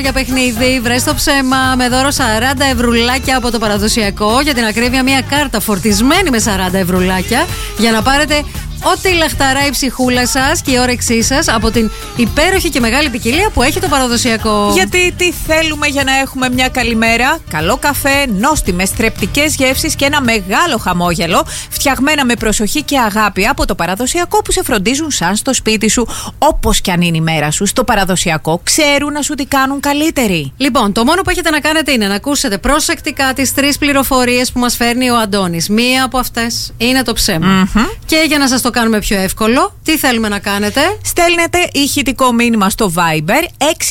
Για παιχνίδι, βρες το ψέμα με δώρο 40 ευρουλάκια από το παραδοσιακό. Για την ακρίβεια, μια κάρτα φορτισμένη με 40 ευρουλάκια για να πάρετε ό,τι λαχταράει η ψυχούλα σας και η όρεξή σας από την υπέροχη και μεγάλη ποικιλία που έχει το παραδοσιακό. Γιατί τι θέλουμε για να έχουμε μια καλημέρα? Καλό καφέ, νόστιμες θρεπτικές γεύσεις και ένα μεγάλο χαμόγελο, φτιαγμένα με προσοχή και αγάπη από το παραδοσιακό, που σε φροντίζουν σαν στο σπίτι σου. Όπως κι αν είναι η μέρα σου, στο παραδοσιακό ξέρουν να σου τη κάνουν καλύτερη. Λοιπόν, το μόνο που έχετε να κάνετε είναι να ακούσετε προσεκτικά τις 3 πληροφορίες που μας φέρνει ο Αντώνης. Μία από αυτές είναι το ψέμα. Και για να σας το κάνουμε πιο εύκολο, τι θέλουμε να κάνετε? Στέλνετε ηχητικό μήνυμα στο Viber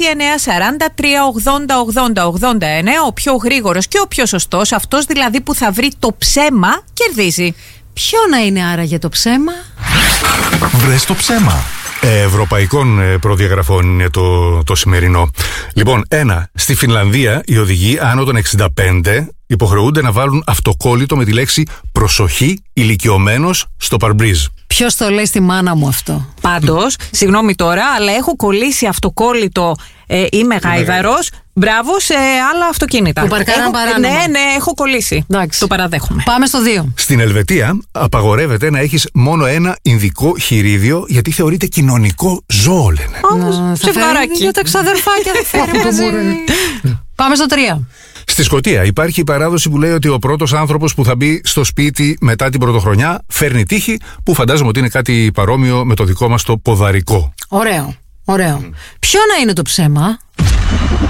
6943808089. Ο πιο γρήγορος και ο πιο σωστός, αυτός δηλαδή που θα βρει το ψέμα, κερδίζει. Ποιο να είναι άραγε το ψέμα? Βρες το ψέμα. Ευρωπαϊκών προδιαγραφών είναι το σημερινό. Λοιπόν, 1. Στη Φινλανδία οι οδηγοί άνω των 65 υποχρεούνται να βάλουν αυτοκόλλητο με τη λέξη «προσοχή ηλικιωμένος» στο παρμπρίζ. Ποιος το λέει στη μάνα μου αυτό? Πάντως, συγγνώμη τώρα, αλλά έχω κολλήσει αυτοκόλλητο, είμαι γάιδαρος. Μπράβο σε άλλα αυτοκίνητα. Που παρκάραν παράνομα. Ναι, έχω κολλήσει. Εντάξει. Το παραδέχομαι. Πάμε στο 2. Στην Ελβετία απαγορεύεται να έχεις μόνο ένα ινδικό χειρίδιο, γιατί θεωρείται κοινωνικό ζώο, λένε. Ψευδαράκι. Για τα ξαδερφάκια δεν φέρει μαζί. Πάμε στο 3. Στη Σκωτία υπάρχει η παράδοση που λέει ότι ο πρώτος άνθρωπος που θα μπει στο σπίτι μετά την πρωτοχρονιά φέρνει τύχη, που φαντάζομαι ότι είναι κάτι παρόμοιο με το δικό μας το ποδαρικό. Ωραίο. Ποιο να είναι το ψέμα?